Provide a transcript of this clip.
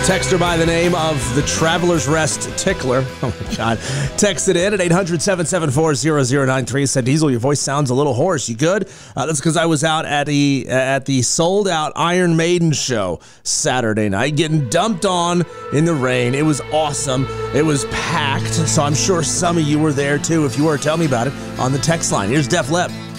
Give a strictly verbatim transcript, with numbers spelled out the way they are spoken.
Texter by the name of the Traveler's Rest Tickler. Oh, my God. Texted in at eight hundred, seven seven four, zero zero nine three. Said, Diesel, your voice sounds a little hoarse. You good? Uh, that's because I was out at the, at the sold-out Iron Maiden show Saturday night, getting dumped on in the rain. It was awesome. It was packed, so I'm sure some of you were there, too. If you were, tell me about it on the text line. Here's Def Leppard.